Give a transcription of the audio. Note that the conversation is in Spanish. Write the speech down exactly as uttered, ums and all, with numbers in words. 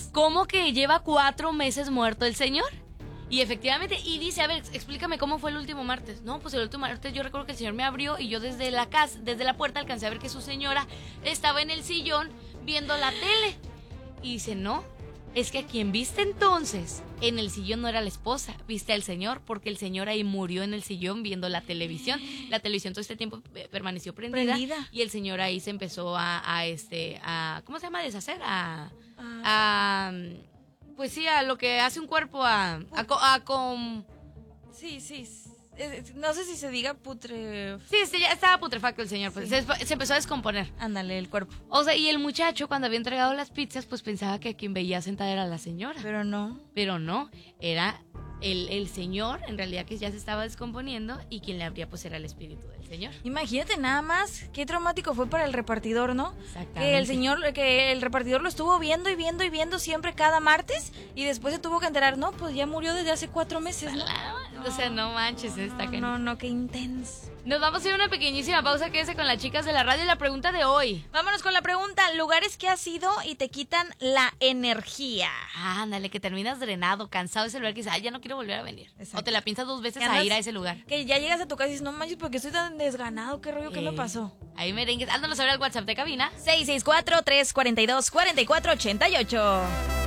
¿cómo que lleva cuatro meses muerto el señor? Y efectivamente, y dice, a ver, explícame cómo fue el último martes. No, pues el último martes yo recuerdo que el señor me abrió y yo desde la casa, desde la puerta alcancé a ver que su señora estaba en el sillón viendo la tele. Y dice, no, es que a quien viste entonces en el sillón no era la esposa, viste al señor, porque el señor ahí murió en el sillón viendo la televisión. La televisión todo este tiempo permaneció prendida, prendida. Y el señor ahí se empezó a, a este, a, ¿cómo se llama? Deshacer, a, ah. a pues sí, a lo que hace un cuerpo, a, a, a con... Sí, sí, no sé si se diga putre... Sí, sí, ya estaba putrefacto el señor, pues sí. se, se empezó a descomponer. Ándale, el cuerpo. O sea, y el muchacho cuando había entregado las pizzas, pues pensaba que quien veía sentada era la señora. Pero no. Pero no, era el, el señor, en realidad, que ya se estaba descomponiendo, y quien le abría pues era el espíritu del señor. Imagínate nada más, qué traumático fue para el repartidor, ¿no? Exactamente. Que el señor, que el repartidor lo estuvo viendo y viendo y viendo siempre cada martes, y después se tuvo que enterar, no, pues ya murió desde hace cuatro meses, ¿no? No, o sea, no manches, está no, que no, no, qué intenso. Nos vamos a ir a una pequeñísima pausa, quédese con las chicas de la radio y la pregunta de hoy. Vámonos con la pregunta, lugares que has ido y te quitan la energía. Ándale, que terminas drenado, cansado de ese lugar, que dices, ay, ya no quiero volver a venir. Exacto. O te la piensas dos veces a ir a ese lugar. Que ya llegas a tu casa y dices, no manches, porque estoy tan desganado, qué rollo, ¿qué eh, me pasó? Ahí merengues, ándanos a ver al WhatsApp de cabina. seis seis cuatro, tres cuatro dos, cuatro cuatro ocho ocho.